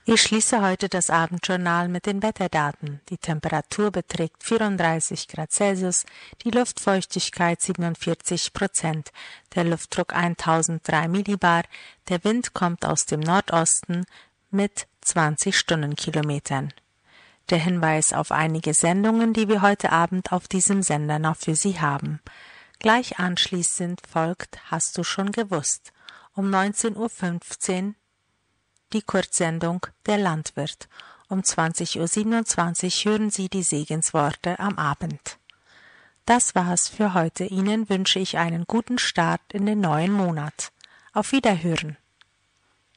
Ich schließe heute das Abendjournal mit den Wetterdaten. Die Temperatur beträgt 34 Grad Celsius, die Luftfeuchtigkeit 47%, der Luftdruck 1003 Millibar, der Wind kommt aus dem Nordosten mit 20 Stundenkilometern. Der Hinweis auf einige Sendungen, die wir heute Abend auf diesem Sender noch für Sie haben. Gleich anschließend folgt Hast du schon gewusst? Um 19:15 Uhr die Kurzsendung Der Landwirt. Um 20:27 Uhr hören Sie die Segensworte am Abend. Das war's für heute. Ihnen wünsche ich einen guten Start in den neuen Monat. Auf Wiederhören.